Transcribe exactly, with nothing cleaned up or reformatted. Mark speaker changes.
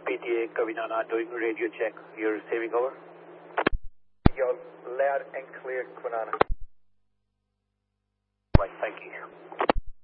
Speaker 1: P T A Kavinana doing radio check. You're receiving over.
Speaker 2: You're loud and clear, Kwinana.